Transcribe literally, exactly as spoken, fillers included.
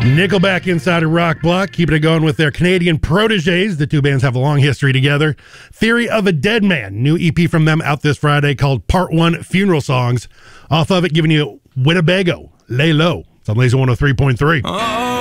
Nickelback inside a rock block, keeping it going with their Canadian proteges. The two bands have a long history together. Theory of a Dead Man, new E P from them out this Friday called Part One Funeral Songs. Off of it, giving you Winnebago, Lay Low. It's on Laser one oh three point three. Oh.